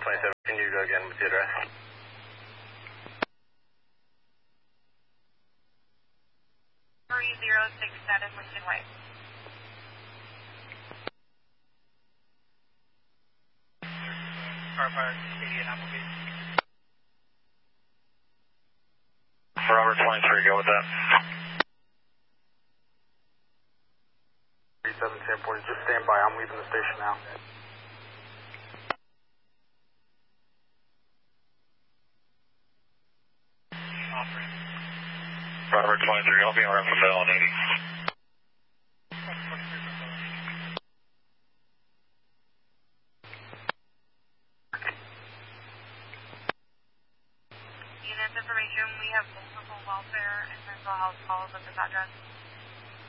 27, can you go again with the address? Lincoln Way. Car fire, Indianapolis. Robert 23, go with that. 371040, just stand by, I'm leaving the station now. Robert 23, I'll be around from Bell on 80. Unit information, we have multiple welfare and mental health calls at this address.